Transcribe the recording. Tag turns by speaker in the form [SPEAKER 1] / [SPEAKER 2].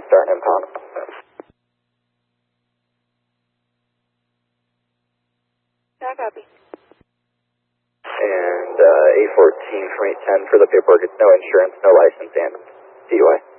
[SPEAKER 1] start and impound.
[SPEAKER 2] Yeah, copy.
[SPEAKER 1] And A14 from 810 for the paperwork. It's no insurance, no license, and DUI.